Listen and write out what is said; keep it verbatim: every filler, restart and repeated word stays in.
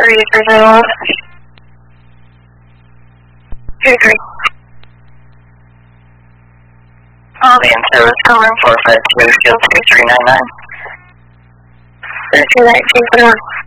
three three zero. Two three. All the answer is coming four five two, field two three nine nine. thirteen nineteen, put on.